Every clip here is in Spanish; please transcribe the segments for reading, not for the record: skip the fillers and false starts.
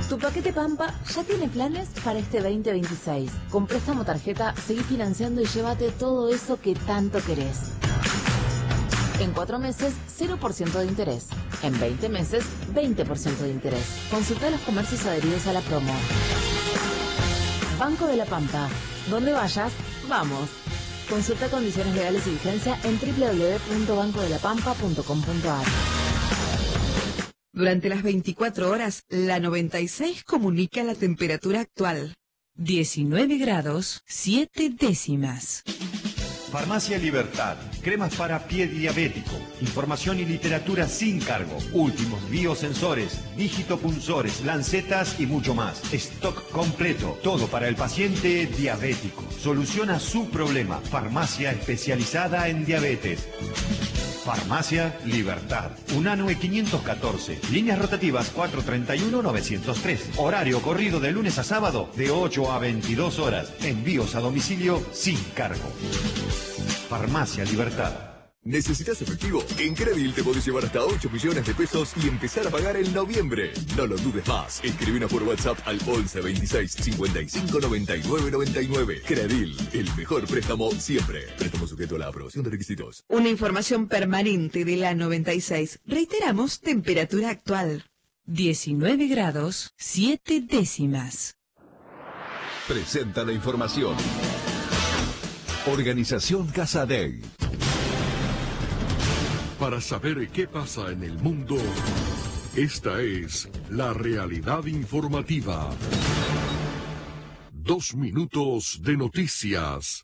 Tu paquete Pampa ya tiene planes para este 2026. Con préstamo tarjeta, seguí financiando y llévate todo eso que tanto querés. En 4 meses, 0% de interés. En 20 meses, 20% de interés. Consulta los comercios adheridos a la promo. Banco de la Pampa. Donde vayas, vamos. Consulta condiciones legales y vigencia en www.bancodelapampa.com.ar. Durante las 24 horas, la 96 comunica la temperatura actual. 19 grados, 7 décimas. Farmacia Libertad, cremas para pie diabético, información y literatura sin cargo, últimos biosensores, digitopunzores, lancetas y mucho más. Stock completo, todo para el paciente diabético. Soluciona su problema. Farmacia especializada en diabetes. Farmacia Libertad. Unanue 514. Líneas rotativas 431-903. Horario corrido de lunes a sábado de 8 a 22 horas. Envíos a domicilio sin cargo. Farmacia Libertad. ¿Necesitas efectivo? En Credil te podés llevar hasta 8 millones de pesos y empezar a pagar en noviembre. No lo dudes más. Escribinos por WhatsApp al 11 26 55 99 99. Credil, el mejor préstamo siempre. Préstamo sujeto a la aprobación de requisitos. Una información permanente de la 96. Reiteramos, temperatura actual. 19 grados, 7 décimas. Presenta la información. Organización Casa Day. Para saber qué pasa en el mundo, esta es la realidad informativa. 2 minutos de noticias.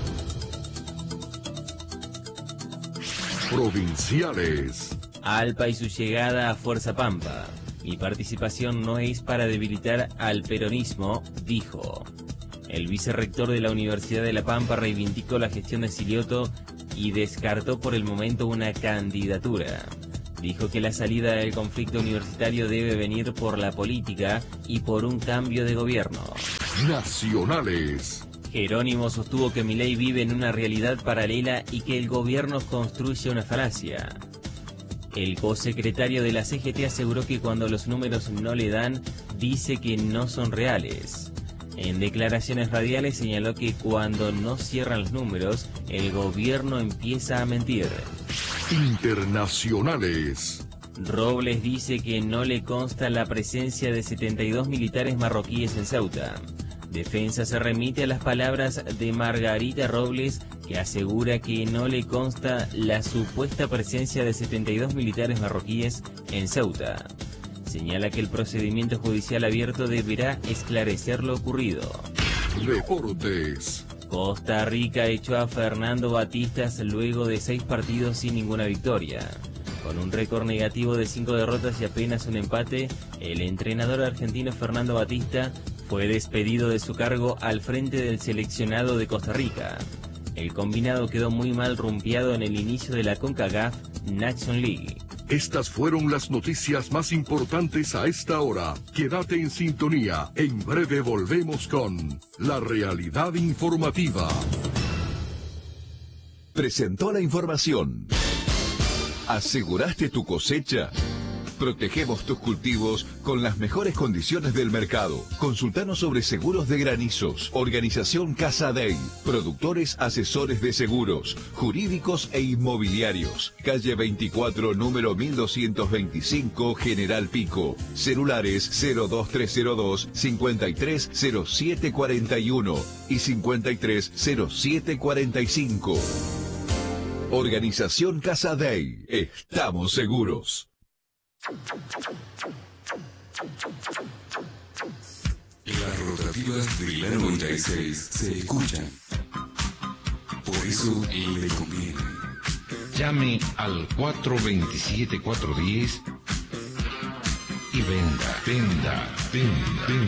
Provinciales. ALPA y su llegada a Fuerza Pampa. Mi participación no es para debilitar al peronismo, dijo. El vicerrector de la Universidad de La Pampa reivindicó la gestión de Silioto y descartó por el momento una candidatura. Dijo que la salida del conflicto universitario debe venir por la política y por un cambio de gobierno. Nacionales. Jerónimo sostuvo que Milei vive en una realidad paralela y que el gobierno construye una falacia. El cosecretario de la CGT aseguró que cuando los números no le dan, dice que no son reales. En declaraciones radiales señaló que cuando no cierran los números, el gobierno empieza a mentir. Internacionales. Robles dice que no le consta la presencia de 72 militares marroquíes en Ceuta. Defensa se remite a las palabras de Margarita Robles, que asegura que no le consta la supuesta presencia de 72 militares marroquíes en Ceuta. Señala que el procedimiento judicial abierto deberá esclarecer lo ocurrido. Deportes. Costa Rica echó a Fernando Batistas luego de 6 partidos sin ninguna victoria. Con un récord negativo de 5 derrotas y apenas un empate, el entrenador argentino Fernando Batista fue despedido de su cargo al frente del seleccionado de Costa Rica. El combinado quedó muy mal rumbeado en el inicio de la CONCACAF Nation League. Estas fueron las noticias más importantes a esta hora. Quédate en sintonía. En breve volvemos con la realidad informativa. Presentó la información. ¿Aseguraste tu cosecha? Protegemos tus cultivos con las mejores condiciones del mercado. Consultanos sobre seguros de granizos. Organización Casa Day. Productores asesores de seguros, jurídicos e inmobiliarios. Calle 24, número 1225, General Pico. Celulares 02302 530741 y 530745. Organización Casa Day. Estamos seguros. Las rotativas de la 96 se escuchan. Por eso le conviene. Llame al 427-410 y venda.